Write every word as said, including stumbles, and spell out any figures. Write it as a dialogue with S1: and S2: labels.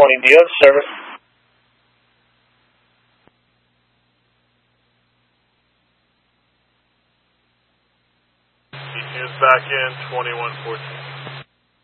S1: morning. Do you have service?
S2: E T is back in, twenty-one fourteen.